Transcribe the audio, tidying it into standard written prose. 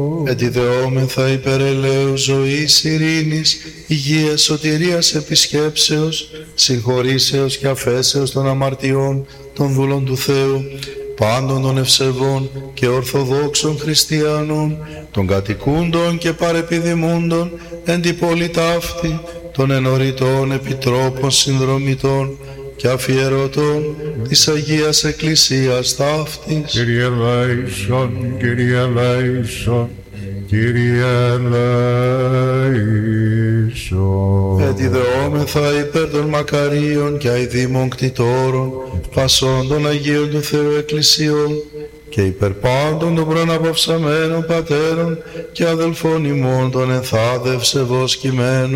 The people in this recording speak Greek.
Ετιδεόμεθα υπέρ ελέου ζωής, ειρήνης, υγείας, σωτηρίας, επισκέψεως, συγχωρήσεως και αφέσεως των αμαρτιών των δούλων του Θεού, πάντων των ευσεβών και ορθοδόξων χριστιανών, των κατοικούντων και παρεπιδημούντων εν τη πόλη ταύτη, των ενωρητών επιτρόπων συνδρομητών και αφιερωτών της Αγίας Εκκλησίας ταύτης. Κύριε ελέησον, Κύριε ελέησον, Κύριε ελέησον. Ετιδεόμεθα υπέρ των μακαρίων και αηδήμων κτητόρων, πασών των Αγίων του Θεού Εκκλησιών, και υπέρ πάντων των προαναπαυσαμένων πατέρων και αδελφών ημών των ενθάδευσεβος κειμένων,